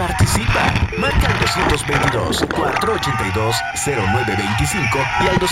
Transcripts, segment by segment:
Participa. Marca al 222-482-0925 y al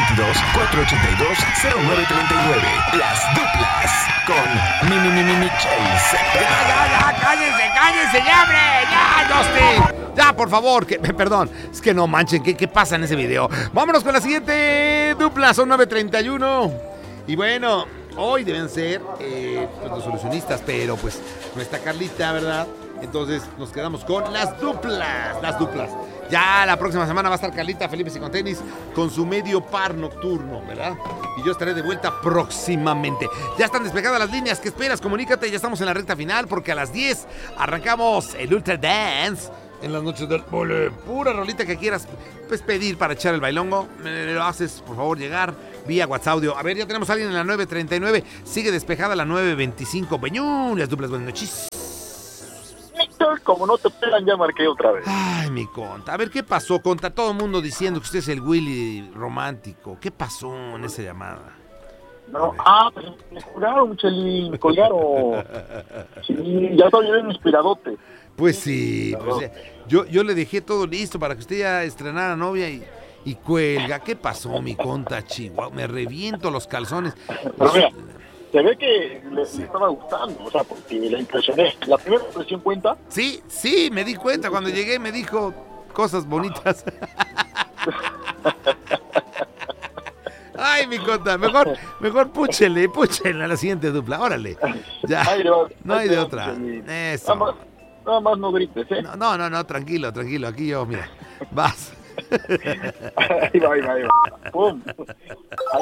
222-482-0939. Las duplas con Michelle Cepeda. ¡Ya! ¡Cállense, ya, hombre! ¡Ya, Justin! Ya, por favor, perdón, es que no manchen, ¿qué pasa en ese video? Vámonos con la siguiente dupla, son 9:31. Y bueno, hoy deben ser los solucionistas, pero pues no está Carlita, ¿verdad? Entonces nos quedamos con las duplas. Ya la próxima semana va a estar Carlita Felipe y con tenis con su medio par nocturno, ¿verdad? Y yo estaré de vuelta próximamente. Ya están despegadas las líneas, ¿qué esperas? Comunícate, ya estamos en la recta final porque a las 10 arrancamos el Ultra Dance. En las noches del mole, pura rolita que quieras pues pedir para echar el bailongo, me lo haces, por favor, llegar vía WhatsApp audio. A ver, ya tenemos a alguien en la 9:39, sigue despejada la 9:25. Beñún, las duplas, buenas noches. Como no te pegan, ya marqué otra vez. Ay, mi Conta, a ver, ¿qué pasó, Conta? Todo el mundo diciendo que usted es el Willy romántico. ¿Qué pasó en esa llamada? No, pero me colgaron, Michelín, me colgaron. Sí, ya estaba bien inspiradote. Pues sí, pues, yo le dejé todo listo para que usted ya estrenara novia y cuelga. ¿Qué pasó, mi Conta, Chihuahua? Me reviento los calzones. Pero mira, se ve que le estaba gustando, o sea, porque la impresioné. ¿La primera impresión cuenta? Sí, me di cuenta. Cuando llegué me dijo cosas bonitas. Ay, mi Conta, mejor púchele a la siguiente dupla. Órale, ya, no hay de otra. Eso. Nada más no grites, ¿eh? No, tranquilo, aquí yo, mira, vas. Ahí va. ¡Pum! Ahí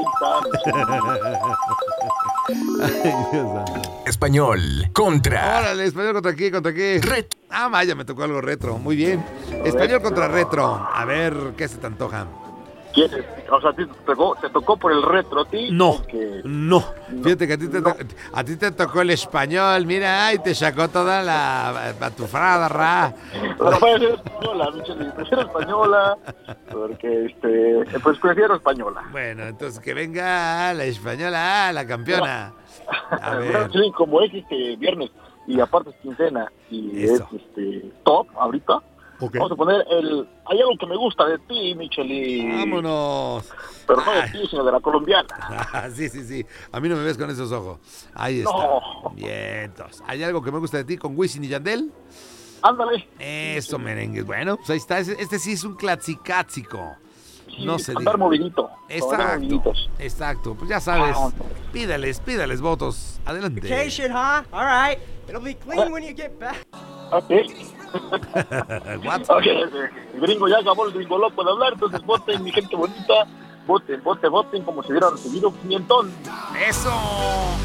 Ay, Dios santo. Español contra. Órale, español contra qué. Vaya, me tocó algo retro, muy bien. Español contra retro. A ver, ¿qué se te antoja? ¿Quieres? O sea, ¿te tocó por el retro a ti? No. Fíjate que a ti te tocó el español, mira, y te sacó toda la patufrada, ra. Pero puede ser española, Michelle, prefiero española, porque, pues prefiero española. Bueno, entonces que venga la española, la campeona. A ver. Sí, como es viernes, y aparte es quincena, y eso. es top ahorita. Okay. Vamos a poner hay algo que me gusta de ti, Michelin. Vámonos. Pero no de ti, sino de la colombiana. Sí. A mí no me ves con esos ojos. Ahí está. No. Bien, entonces. ¿Hay algo que me gusta de ti con Wisin y Yandel? Ándale. Eso, merengues. Bueno, pues ahí está. Este sí es un clasicazo. Sí, No se andar diga. movidito. Exacto. Pues ya sabes. Pídales votos. Adelante. Vacation, huh? All right. It'll be clean when you get back. Ok. What? Okay. El gringo ya acabó, el gringo loco de hablar, entonces voten, mi gente bonita. Voten como si hubiera recibido 500. ¡Eso!